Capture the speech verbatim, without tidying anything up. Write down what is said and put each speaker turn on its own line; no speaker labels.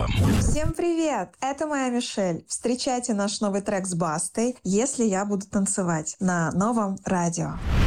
Иванова.
Всем привет! Это моя Мишель. Встречайте наш новый трек с Бастой «Если я буду танцевать» на Новом радио.